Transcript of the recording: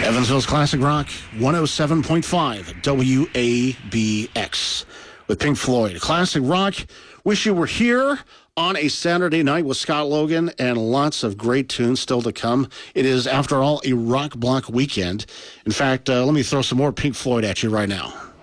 Evansville's Classic Rock, 107.5 WABX with Pink Floyd. Classic Rock, wish you were here on a Saturday night with Scott Logan and lots of great tunes still to come. It is, after all, a rock block weekend. In fact, let me throw some more Pink Floyd at you right now.